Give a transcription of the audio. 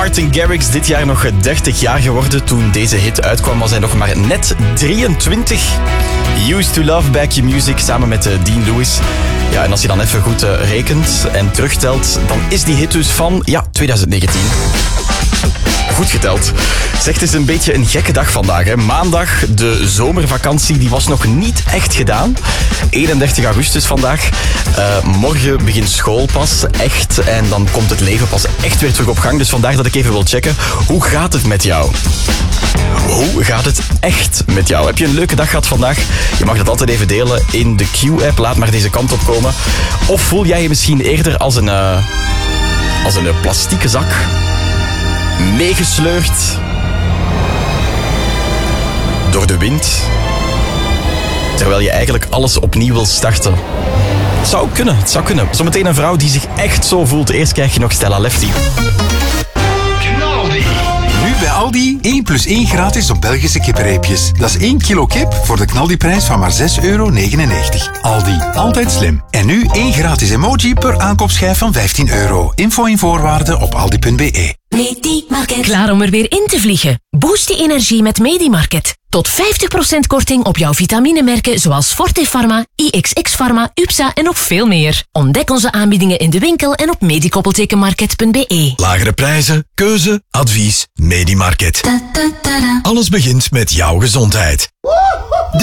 Martin Garrix dit jaar nog 30 jaar geworden. Toen deze hit uitkwam was hij nog maar net 23. Used to Love Back Your Music samen met Dean Lewis. Ja, en als je dan even goed rekent en terugtelt, dan is die hit dus van 2019. Goed geteld. Zeg, het is een beetje een gekke dag vandaag. Hè. Maandag, de zomervakantie, die was nog niet echt gedaan. 31 augustus vandaag. Morgen begint school pas echt. En dan komt het leven pas echt weer terug op gang. Dus vandaar dat ik even wil checken. Hoe gaat het met jou? Hoe gaat het echt met jou? Heb je een leuke dag gehad vandaag? Je mag dat altijd even delen in de Q-app. Laat maar deze kant op komen. Of voel jij je misschien eerder als een plastieke zak? Meegesleurd door de wind, terwijl je eigenlijk alles opnieuw wil starten. Het zou kunnen. Zometeen een vrouw die zich echt zo voelt. Eerst krijg je nog Stella Lefty. Nu bij Aldi 1 + 1 gratis op Belgische kippenreepjes. Dat is 1 kilo kip voor de knaldiprijs van maar €6,99. Aldi, altijd slim. En nu 1 gratis emoji per aankoopschijf van €15. Info en voorwaarden op aldi.be. Medimarket. Klaar om er weer in te vliegen? Boost je energie met Medimarket. Tot 50% korting op jouw vitaminemerken zoals Forte Pharma, IXX Pharma, UPSA en nog veel meer. Ontdek onze aanbiedingen in de winkel en op medikoppeltekenmarket.be. Lagere prijzen, keuze, advies, Medimarket. Alles begint met jouw gezondheid.